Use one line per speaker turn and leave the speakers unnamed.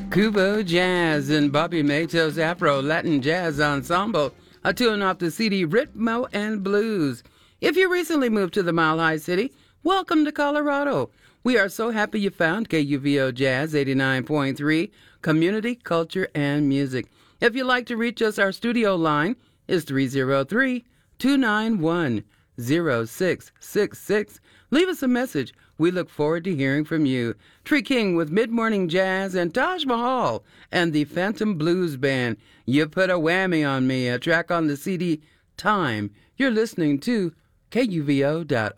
Kubo Jazz and Bobby Mato's Afro Latin Jazz Ensemble, a tune off the CD Ritmo and Blues. If you recently moved to the Mile High City, welcome to Colorado. We are so happy you found KUVO Jazz 89.3, Community, Culture, and Music. If you'd like to reach us, our studio line is 303-291-0666. Leave us a message. We look forward to hearing from you. Tree King with Mid-Morning Jazz and Taj Mahal and the Phantom Blues Band. You Put a Whammy on Me, a track on the CD Time. You're listening to KUVO.org.